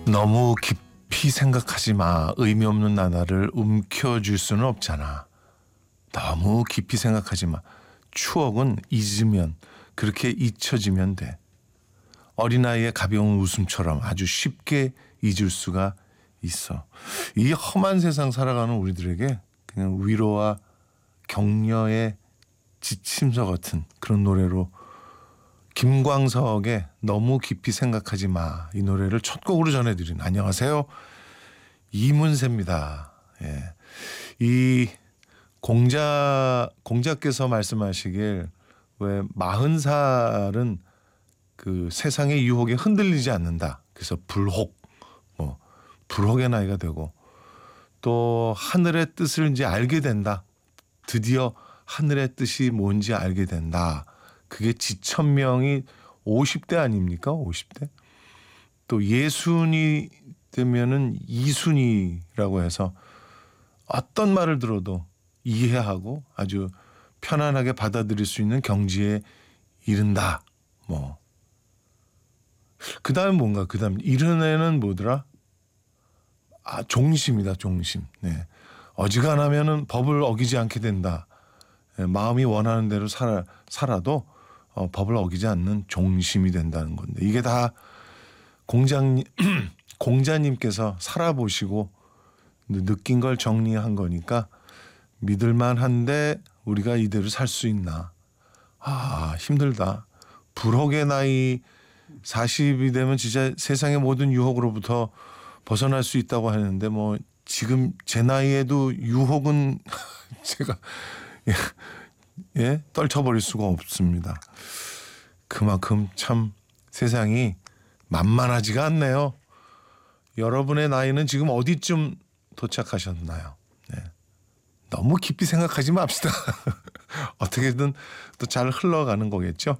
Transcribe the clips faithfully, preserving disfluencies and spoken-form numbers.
너무 깊이 생각하지 마. 의미 없는 나날을 움켜쥘 수는 없잖아. 너무 깊이 생각하지 마. 추억은 잊으면, 그렇게 잊혀지면 돼. 어린아이의 가벼운 웃음처럼 아주 쉽게 잊을 수가 있어. 이 험한 세상 살아가는 우리들에게 그냥 위로와 격려의 지침서 같은 그런 노래로, 김광석의 너무 깊이 생각하지 마, 이 노래를 첫 곡으로 전해드린, 안녕하세요, 이문세입니다. 예. 이 공자 공자께서 말씀하시길, 왜 마흔 살은 그 세상의 유혹에 흔들리지 않는다. 그래서 불혹, 뭐 불혹의 나이가 되고, 또 하늘의 뜻을 이제 알게 된다. 드디어 하늘의 뜻이 뭔지 알게 된다. 그게 지천명이 오십 대 아닙니까? 오십 대. 또 예순이 되면은 이순이라고 해서 어떤 말을 들어도 이해하고 아주 편안하게 받아들일 수 있는 경지에 이른다. 뭐. 그 다음 뭔가, 그 다음 이른 애는 뭐더라? 아, 종심이다, 종심. 네. 어지간하면은 법을 어기지 않게 된다. 네, 마음이 원하는 대로 살아, 살아도 어, 법을 어기지 않는 종심이 된다는 건데, 이게 다 공장, 공자님께서 살아보시고 느낀 걸 정리한 거니까 믿을만한데 우리가 이대로 살 수 있나. 아, 힘들다. 불혹의 나이 사십이 되면 진짜 세상의 모든 유혹으로부터 벗어날 수 있다고 하는데, 뭐 지금 제 나이에도 유혹은 제가 예, 예, 떨쳐버릴 수가 없습니다. 그만큼 참 세상이 만만하지가 않네요. 여러분의 나이는 지금 어디쯤 도착하셨나요? 네. 너무 깊이 생각하지 맙시다. 어떻게든 또 잘 흘러가는 거겠죠.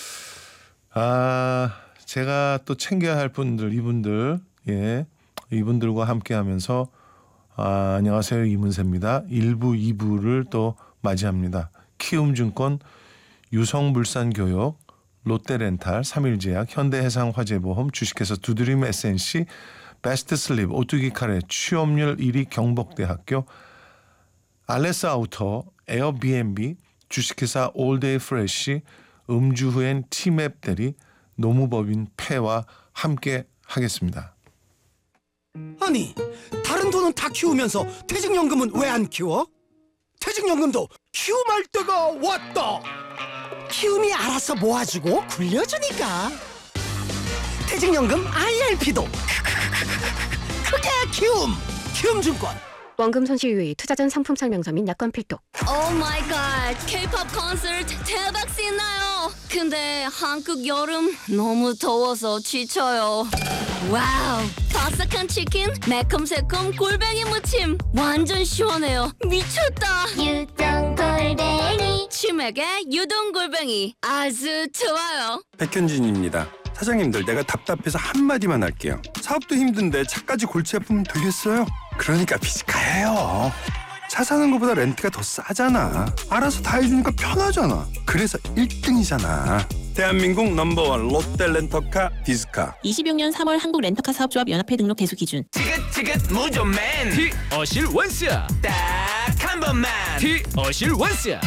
아, 제가 또 챙겨야 할 분들, 이분들, 예, 이분들과 함께하면서 아, 안녕하세요, 이문세입니다. 일 부, 이 부를 또 맞이합니다. 키움증권, 유성물산교육, 롯데렌탈, 삼일제약, 현대해상화재보험, 주식회사 두드림 에스엔씨, 베스트슬립, 오뚜기 카레, 취업률 일 위 경북대학교, 알레스 아우터, 에어비앤비, 주식회사 올데이 프레쉬, 음주 후엔 티맵 대리, 노무법인 폐와 함께 하겠습니다. 아니, 다른 돈은 다 키우면서 퇴직연금은 왜 안 키워? 퇴직연금도 키움할 때가 왔다. 키움이 알아서 모아주고 굴려주니까. 퇴직연금 아이알피도 크게 키움. 키움증권. 원금 손실 유의, 투자 전 상품 설명서 및 약관 필독. 오 마이 갓, K-팝 콘서트 대박 신나요. 근데 한국 여름 너무 더워서 지쳐요. 와우, 바삭한 치킨, 매콤새콤 골뱅이 무침, 완전 시원해요. 미쳤다. 유동 골뱅이. 치맥에 유동 골뱅이 아주 좋아요. 백현진입니다. 사장님들, 내가 답답해서 한마디만 할게요. 사업도 힘든데 차까지 골치 아프면 되겠어요? 그러니까 비즈카예요. 차 사는 것보다 렌트가 더 싸잖아. 알아서 다 해주니까 편하잖아. 그래서 일 등이잖아. 대한민국 넘버원 롯데 렌터카 비즈카. 이십육 년 삼월 한국 렌터카 사업조합 연합회 등록 대수 기준. 지긋지긋 무좀맨 티 어실 원스 딱 한 번만 티 어실 원스